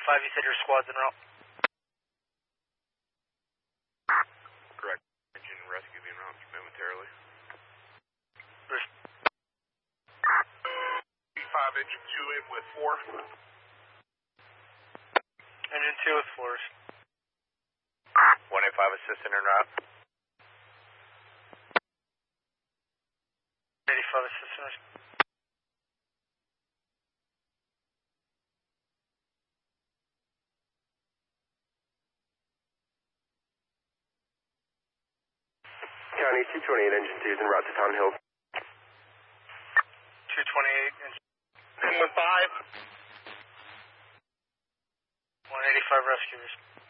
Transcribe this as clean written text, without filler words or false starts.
185, you said your squad's en route. Correct. Engine rescue being route momentarily. 5, engine 2 in with 4. Engine 2 with 4s. 185 assistant en route. 85 assistants. County 228, engine 2 is en route to Town Hill. 228, engine Engine 5. 185 rescuers.